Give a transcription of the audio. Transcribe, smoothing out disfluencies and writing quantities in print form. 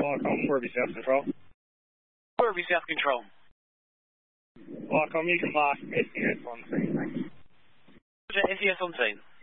Welcome, Corby South Control. Corby South Control. Welcome, you can mark SES on scene, thanks. SES on scene.